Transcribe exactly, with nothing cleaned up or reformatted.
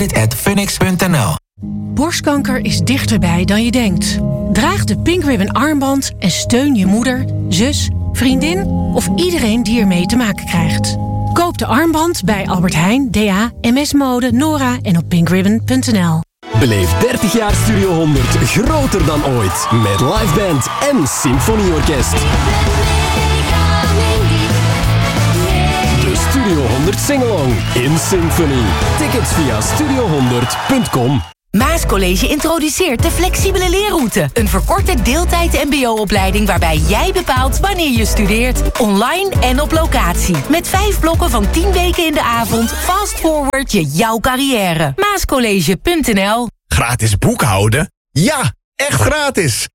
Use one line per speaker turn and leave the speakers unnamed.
at phoenix punt n l.
Borstkanker is dichterbij dan je denkt. Draag de Pink Ribbon armband en steun je moeder, zus, vriendin of iedereen die ermee te maken krijgt. Koop de armband bij Albert Heijn, D A, M S Mode, Nora en op pink ribbon punt n l.
Beleef dertig jaar Studio honderd groter dan ooit. Met liveband en symfonieorkest. De Studio honderd Singalong in Symphony. Tickets via studio honderd punt com.
Maascollege introduceert de flexibele leerroute. Een verkorte deeltijd mbo-opleiding waarbij jij bepaalt wanneer je studeert. Online en op locatie. Met vijf blokken van tien weken in de avond. Fast forward je jouw carrière. maascollege punt n l.
Gratis boekhouden? Ja, echt gratis!